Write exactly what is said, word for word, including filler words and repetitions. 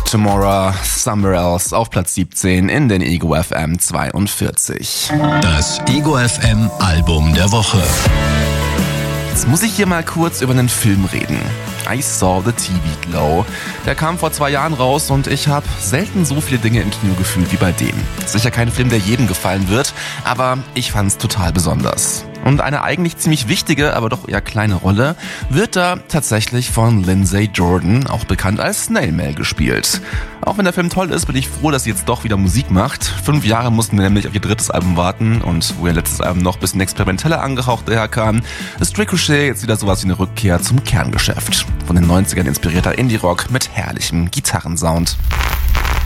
Tomorrow, Somewhere Else auf Platz siebzehn in den Ego F M zweiundvierzig. Das Ego F M Album der Woche. Jetzt muss ich hier mal kurz über einen Film reden. I Saw the T V Glow. Der kam vor zwei Jahren raus und ich habe selten so viele Dinge im Kino gefühlt wie bei dem. Sicher kein Film, der jedem gefallen wird, aber ich fand's total besonders. Und eine eigentlich ziemlich wichtige, aber doch eher kleine Rolle wird da tatsächlich von Lindsay Jordan, auch bekannt als Snail Mail, gespielt. Auch wenn der Film toll ist, bin ich froh, dass sie jetzt doch wieder Musik macht. Fünf Jahre mussten wir nämlich auf ihr drittes Album warten und wo ihr letztes Album noch ein bisschen experimenteller angehaucht daherkam, ist Ricochet jetzt wieder sowas wie eine Rückkehr zum Kerngeschäft. Von den neunzigern inspirierter Indie-Rock mit herrlichem Gitarrensound.